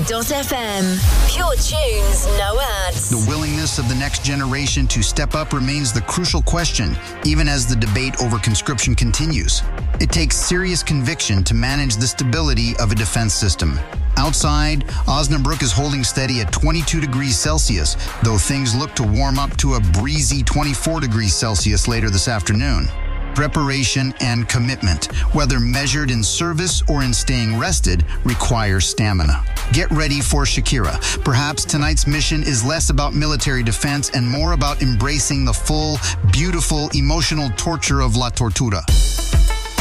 Play.fm. Pure tunes, no ads. The willingness of the next generation to step up remains the crucial question, even as the debate over conscription continues. It takes serious conviction to manage the stability of a defense system. Outside, Osnabrück is holding steady at 22 degrees Celsius, though things look to warm up to a breezy 24 degrees Celsius later this afternoon. Preparation and commitment, whether measured in service or in staying rested, require stamina. Get ready for Shakira. Perhaps tonight's mission is less about military defense and more about embracing the full, beautiful, emotional torture of La Tortura.